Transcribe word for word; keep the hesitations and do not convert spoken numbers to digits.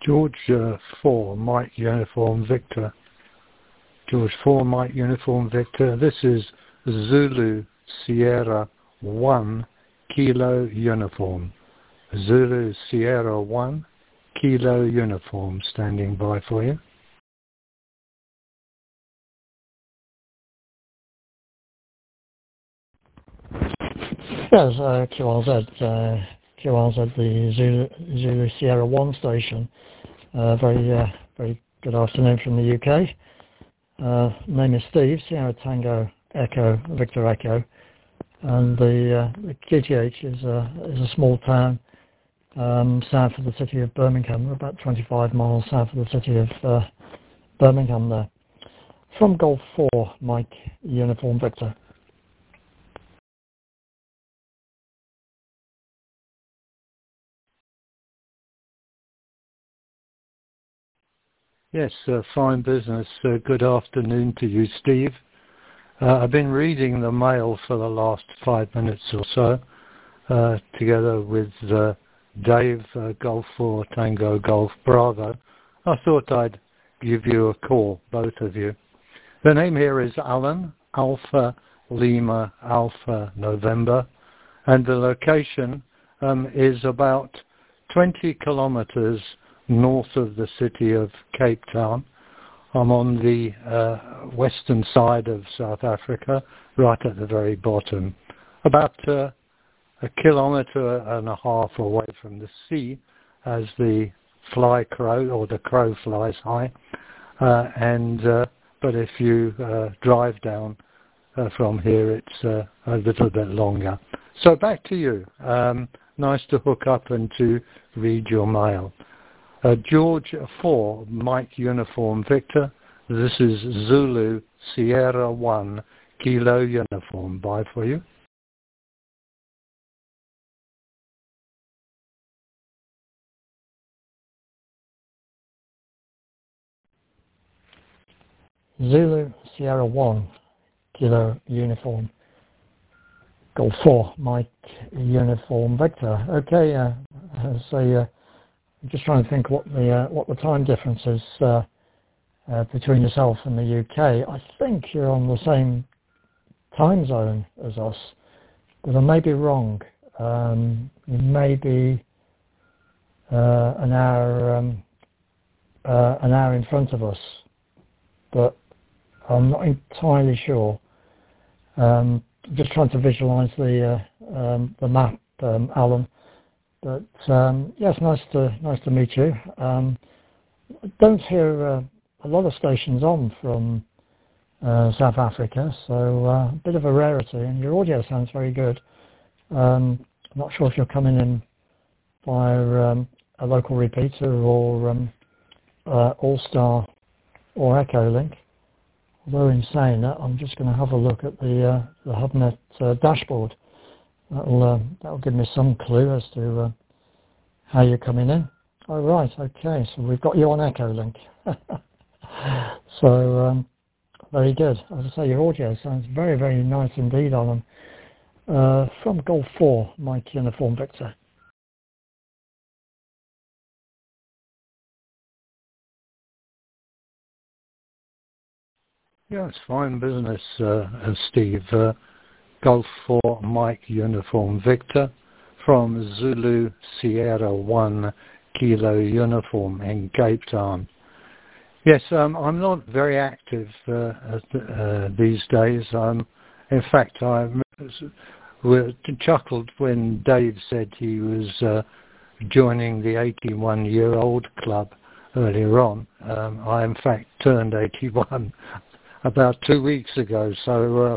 George uh, four, Mike Uniform Victor. George four, Mike Uniform Victor. This is Zulu Sierra one, Kilo Uniform. Zulu Sierra one, Kilo Uniform, standing by for you. Yes, uh, Q R Z, uh, Q R Z, the Zulu, Zulu Sierra one station. Uh, very, uh, very good afternoon from the U K. Uh, name is Steve, Sierra Tango Echo, Victor Echo, and the, uh, the Q T H is a, is a small town um, south of the city of Birmingham, about twenty-five miles south of the city of uh, Birmingham there. From Golf four, Mike Uniform Victor. Yes, uh, fine business. Uh, good afternoon to you, Steve. Uh, I've been reading the mail for the last five minutes or so, uh, together with uh, Dave, uh, Golf four, Tango Golf Bravo. I thought I'd give you a call, both of you. The name here is Alan, Alpha Lima Alpha November, and the location um, is about twenty kilometers north of the city of Cape Town. I'm on the uh, western side of South Africa, right at the very bottom, about uh, a kilometre and a half away from the sea as the fly crow, or the crow flies high. Uh, and uh, but if you uh, drive down uh, from here, it's uh, a little bit longer. So back to you. Um, nice to hook up and to read your mail. Uh, George four, Mike Uniform Victor. This is Zulu Sierra one, Kilo Uniform. Bye for you. Zulu Sierra one, Kilo Uniform. Golf four, Mike Uniform Victor. Okay, uh, so uh, I'm just trying to think what the uh, what the time difference is uh, uh, between yourself and the U K. I think you're on the same time zone as us, but I may be wrong. Um, you may be uh, an hour um, uh, an hour in front of us, but I'm not entirely sure. Um, just trying to visualise the uh, um, the map, um, Alan. But um, yes, nice to nice to meet you. Um, I don't hear uh, a lot of stations on from uh, South Africa, so uh, a bit of a rarity. And your audio sounds very good. Um, I'm not sure if you're coming in via um, a local repeater or um, uh, All-Star or Echo Link. Although in saying that, I'm just going to have a look at the uh, the HubNet uh, dashboard. That'll uh, that'll give me some clue as to uh, how you're coming in. Oh right, okay. So we've got you on Echo Link. so um, very good. As I say, your audio sounds very very nice indeed, Alan. Uh, from Golf four, Mike Uniform Victor. Yeah, it's fine business, uh, Steve. Uh, Golf four, Mike Uniform Victor, from Zulu Sierra one, Kilo Uniform in Cape Town. Yes, um, I'm not very active uh, uh, these days. Um, in fact, I chuckled when Dave said he was uh, joining the eighty-one-year-old club earlier on. Um, I, in fact, turned eighty-one about two weeks ago, so uh,